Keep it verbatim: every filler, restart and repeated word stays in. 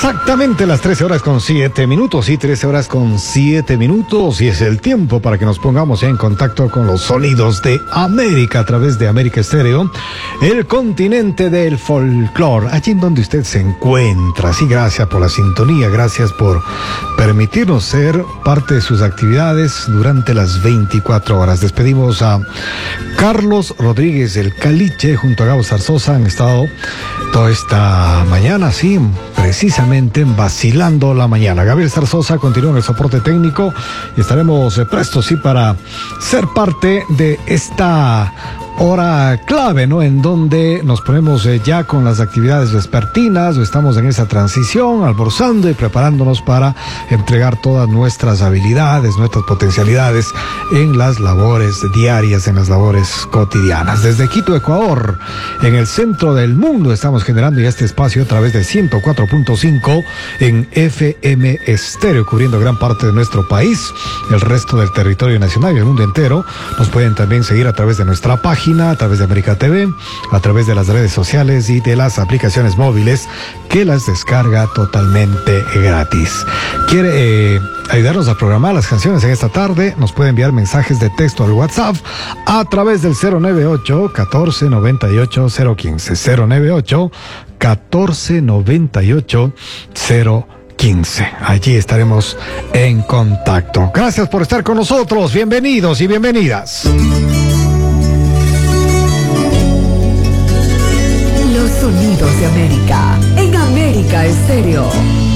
Exactamente las trece horas con siete minutos y trece horas con siete minutos y es el tiempo para que nos pongamos en contacto con los sonidos de América a través de América Estéreo, el continente del folclore, allí en donde usted se encuentra. Sí, gracias por la sintonía, gracias por permitirnos ser parte de sus actividades durante las veinticuatro horas. Despedimos a Carlos Rodríguez el Caliche junto a Gabo Zarzosa, han estado toda esta mañana, sí, precisamente vacilando la mañana. Gabriel Zarzosa continúa en el soporte técnico y estaremos eh, prestos, sí, para ser parte de esta hora clave, ¿no? En donde nos ponemos eh, ya con las actividades vespertinas, o estamos en esa transición, almorzando y preparándonos para entregar todas nuestras habilidades, nuestras potencialidades en las labores diarias, en las labores cotidianas. Desde Quito, Ecuador, en el centro del mundo, estamos generando ya este espacio a través de ciento cuatro punto cinco en F M Estéreo, cubriendo gran parte de nuestro país, el resto del territorio nacional y el mundo entero. Nos pueden también seguir a través de nuestra página, a través de América T V, a través de las redes sociales y de las aplicaciones móviles que las descarga totalmente gratis. ¿Quiere eh, ayudarnos a programar las canciones en esta tarde? Nos puede enviar mensajes de texto al WhatsApp a través del cero nueve ocho, catorce noventa y ocho, cero quince, cero nueve ocho, catorce noventa y ocho, cero quince. Allí estaremos en contacto. Gracias por estar con nosotros. Bienvenidos y bienvenidas. Los sonidos de América en América Estéreo.